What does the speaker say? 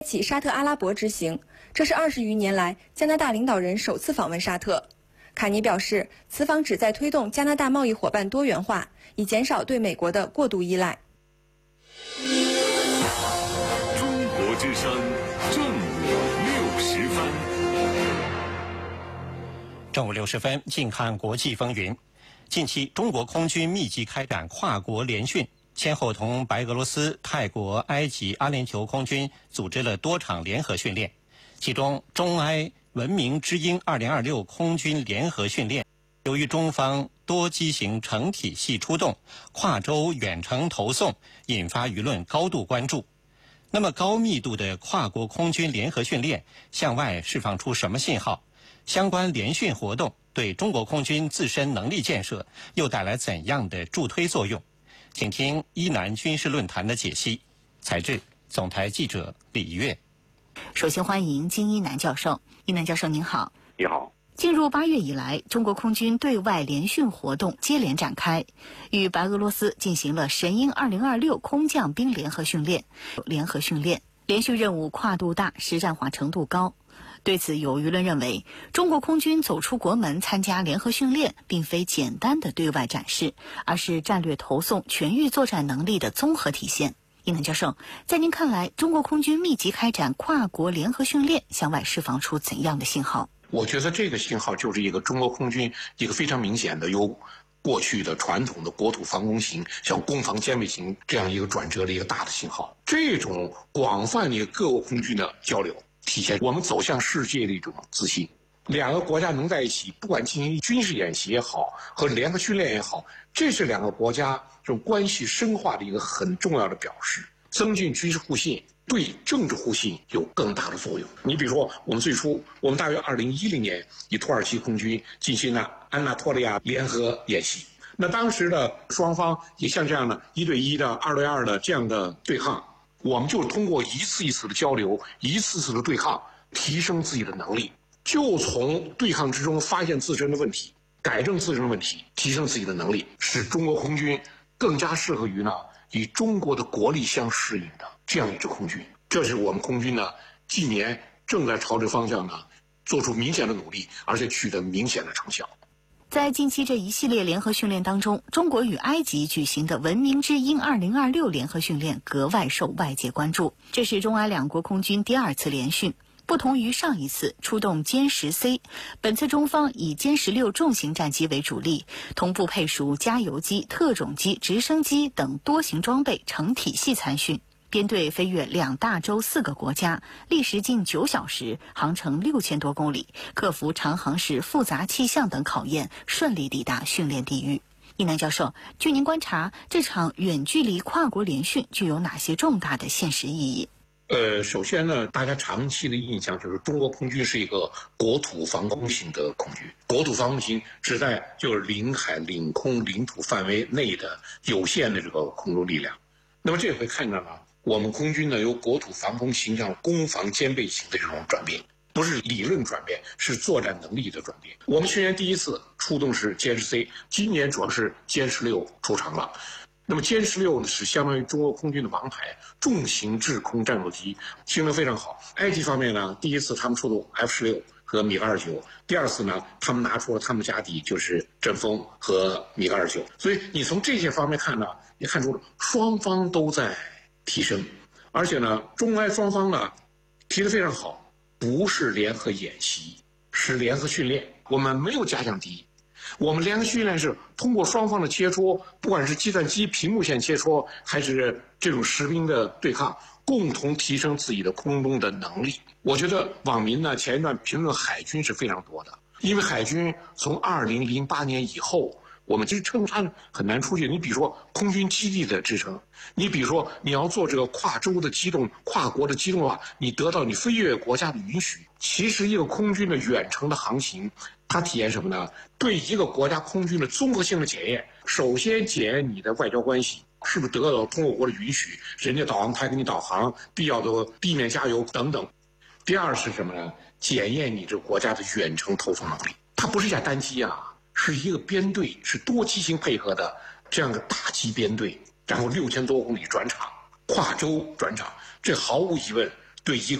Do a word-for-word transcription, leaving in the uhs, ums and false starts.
起沙特阿拉伯之行，这是二十余年来加拿大领导人首次访问沙特。卡尼表示，此访旨在推动加拿大贸易伙伴多元化，以减少对美国的过度依赖。 中国之声正午六十分。 正午六十分，近看国际风云。近期，中国空军密集开展跨国联训，先后同白俄罗斯、泰国、埃及、阿联酋空军组织了多场联合训练。其中，中埃文明之鹰二零二六空军联合训练，由于中方多机型成体系出动，跨洲远程投送，引发舆论高度关注。那么，高密度的跨国空军联合训练向外释放出什么信号？相关联训活动对中国空军自身能力建设又带来怎样的助推作用？请听伊南军事论坛的解析。采制总台记者李月。 首先欢迎金一南教授。一南教授您好。 你好。 进入八月以来，中国空军对外联训活动接连展开，与白俄罗斯进行了神鹰二零二六空降兵联合训练。联合训练连续任务跨度大，实战化程度高。对此，有舆论认为，中国空军走出国门参加联合训练，并非简单的对外展示，而是战略投送、全域作战能力的综合体现。伊南教授，在您看来，中国空军密集开展跨国联合训练，向外释放出怎样的信号？ 我觉得这个信号就是一个中国空军一个非常明显的由过去的传统的国土防空型向攻防兼备型这样一个转折的一个大的信号。这种广泛的各国空军的交流，体现我们走向世界的一种自信。两个国家能在一起，不管进行军事演习也好，和联合训练也好，这是两个国家这种关系深化的一个很重要的表示，增进军事互信，对政治互信有更大的作用。你比如说，我们最初，我们大约二零一零年以土耳其空军进行了安纳托利亚联合演习，那当时的双方也像这样的一对一的、二对二的这样的对抗，我们就通过一次一次的交流，一次次的对抗，提升自己的能力，就从对抗之中发现自身的问题，改正自身的问题，提升自己的能力，使中国空军更加适合于呢与中国的国力相适应的这样一支空军。这是我们空军呢近年正在朝这方向呢做出明显的努力，而且取得明显的成效。 在近期这一系列联合训练当中，中国与埃及举行的文明之鹰二零二六联合训练格外受外界关注。这是中埃两国空军第二次联训，不同于上一次出动歼十 C， 本次中方以歼十六重型战机为主力，同步配属加油机、特种机、直升机等多型装备成体系参训。编队飞越两大洲四个国家，历时近九小时，航程六千多公里，克服长航时复杂气象等考验，顺利抵达训练地域。伊南教授，据您观察，这场远距离跨国联训具有哪些重大的现实意义？ 呃，首先呢，大家长期的印象就是中国空军是一个国土防空型的空军。国土防空型指代就是领海、领空、领土范围内的有限的这个空中力量。那么这回看到呢，我们空军呢由国土防空型向攻防兼备型的这种转变，不是理论转变，是作战能力的转变。我们去年第一次出动是歼十 C， 今年主要是歼十六出场了。那么歼十六呢是相当于中国空军的王牌重型制空战斗机，性能非常好。埃及方面呢，第一次他们出动 F 十六和米格二十九，第二次呢他们拿出了他们家底就是阵风和米格二十九。所以你从这些方面看呢，也看出了双方都在提升，而且呢中埃双方呢提得非常好，不是联合演习，是联合训练。我们没有假想敌，我们联合训练是通过双方的切磋，不管是计算机屏幕线切磋，还是这种实兵的对抗，共同提升自己的空中的能力。我觉得网民呢前一段评论海军是非常多的，因为海军从二零零八年以后，我们支撑它很难出去。你比如说空军基地的支撑，你比如说你要做这个跨洲的机动、跨国的机动的话，你得到你飞越国家的允许。其实一个空军的远程的航行，它体现什么呢？对一个国家空军的综合性的检验。首先检验你的外交关系是不是得到通过国的允许，人家导航台给你导航，必要的地面加油等等。第二是什么呢？检验你这个国家的远程投送能力。它不是一架单机啊，是一个编队，是多机型配合的这样的大机编队，然后六千多公里转场，跨洲转场，这毫无疑问对击